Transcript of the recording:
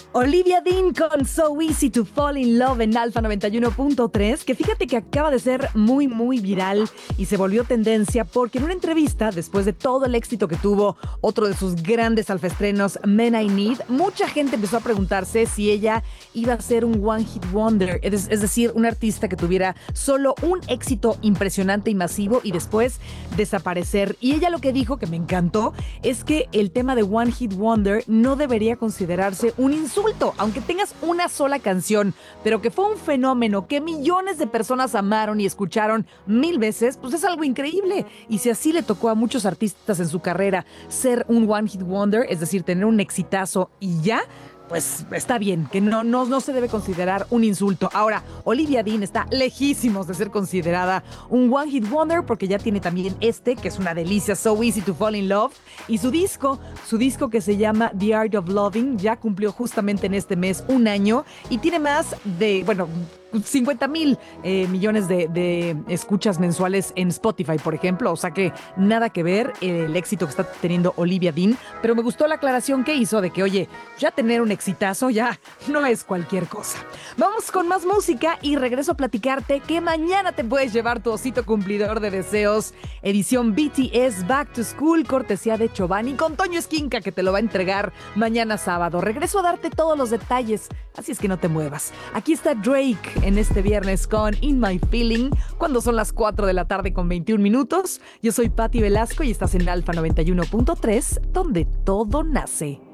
Olivia Dean con So Easy to Fall in Love en Alfa 91.3, que fíjate que acaba de ser muy viral y se volvió tendencia porque en una entrevista, después de todo el éxito que tuvo otro de sus grandes alfaestrenos, Men I Need, mucha gente empezó a preguntarse si ella iba a ser un One Hit Wonder, es decir, un artista que tuviera solo un éxito impresionante y masivo y después desaparecer. Y ella lo que dijo, que me encantó, es que el tema de One Hit Wonder no debería considerarse un insulto, aunque tengas una sola canción, pero que fue un fenómeno que millones de personas amaron y escucharon 1000 veces, pues es algo increíble. Y si así le tocó a muchos artistas en su carrera ser un One Hit Wonder, es decir, tener un exitazo y ya, pues está bien, que no se debe considerar un insulto. Ahora, Olivia Dean está lejísimos de ser considerada un One Hit Wonder porque ya tiene también que es una delicia, So Easy to Fall in Love. Y su disco que se llama The Art of Loving, ya cumplió justamente en este mes un año y tiene más de, 50,000 millones de escuchas mensuales en Spotify, por ejemplo. O sea que nada que ver el éxito que está teniendo Olivia Dean. Pero me gustó la aclaración que hizo de que, oye, ya tener un exitazo ya no es cualquier cosa. Vamos con más música y regreso a platicarte que mañana te puedes llevar tu osito cumplidor de deseos. Edición BTS Back to School, cortesía de Chobani con Toño Esquinca, que te lo va a entregar mañana sábado. Regreso a darte todos los detalles, así es que no te muevas. Aquí está Drake en este viernes con In My Feeling, cuando son las 4 de la tarde con 21 minutos. Yo soy Patti Velasco y estás en Alfa 91.3, donde todo nace.